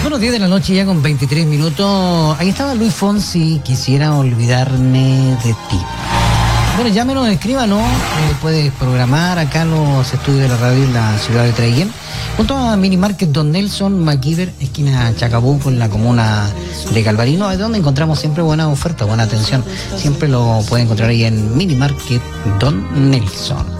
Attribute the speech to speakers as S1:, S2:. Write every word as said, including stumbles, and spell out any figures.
S1: Son las diez de la noche ya con veintitrés minutos. Ahí estaba Luis Fonsi, quisiera olvidarme de ti. Bueno, llámenos, escríbanos, eh, puedes programar acá en los estudios de la radio en la ciudad de Traiguén, junto a Mini Market Don Nelson McKeever, esquina Chacabuco, en la comuna de Calvarino, donde encontramos siempre buena oferta, buena atención. Siempre lo puede encontrar ahí en Mini Market Don Nelson.